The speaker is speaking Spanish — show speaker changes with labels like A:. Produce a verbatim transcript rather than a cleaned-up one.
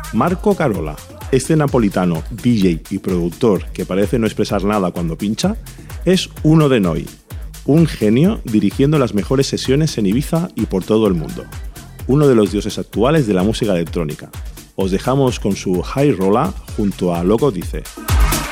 A: Marco Carola, este napolitano, D J y productor que parece no expresar nada cuando pincha, es uno de Noi, un genio dirigiendo las mejores sesiones en Ibiza y por todo el mundo. Uno de los dioses actuales de la música electrónica. Os dejamos con su High Rolla junto a Loco Dice.